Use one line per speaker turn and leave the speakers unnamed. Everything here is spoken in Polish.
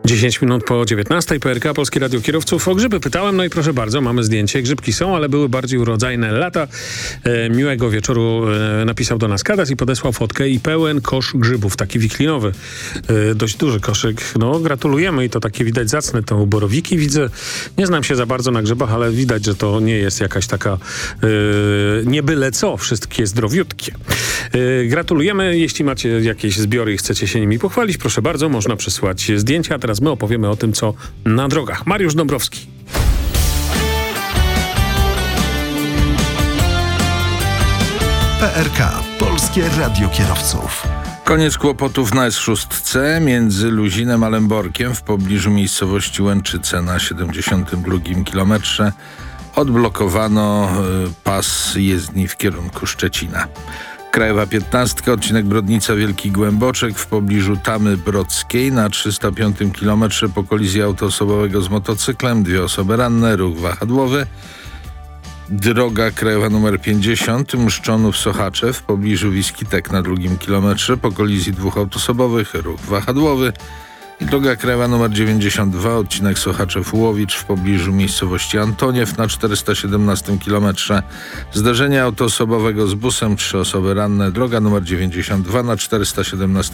10 minut po 19. PRK, Polskie Radio Kierowców. O grzyby pytałem, no i proszę bardzo, mamy zdjęcie. Grzybki są, ale były bardziej urodzajne lata. Miłego wieczoru napisał do nas Kadas i podesłał fotkę i pełen kosz grzybów, taki wiklinowy. Dość duży koszyk. No, gratulujemy i to takie widać zacne. To borowiki widzę. Nie znam się za bardzo na grzybach, ale widać, że to nie jest jakaś taka nie byle co. Wszystkie zdrowiutkie. Gratulujemy. Jeśli macie jakieś zbiory i chcecie się nimi pochwalić, proszę bardzo, można przysłać zdjęcia. Teraz my opowiemy o tym, co na drogach. Mariusz Dąbrowski.
PRK. Polskie Radio Kierowców.
Koniec kłopotów na S6 między Luzinem a Lęborkiem w pobliżu miejscowości Łęczyce na 72 kilometrze. Odblokowano pas jezdni w kierunku Szczecina. Krajowa 15, odcinek Brodnica-Wielki Głęboczek w pobliżu Tamy Brodzkiej na 305 km po kolizji auto osobowego z motocyklem. 2 osoby ranne, ruch wahadłowy. Droga krajowa nr 50 Mszczonów-Sochacze w pobliżu Wiskitek na 2 kilometrze po kolizji 2 autosobowych, ruch wahadłowy. I droga krajowa nr 92, odcinek Sochaczew-Łowicz w pobliżu miejscowości Antoniew na 417 km. Zdarzenie autoosobowego z busem, 3 osoby ranne. Droga nr 92 na 417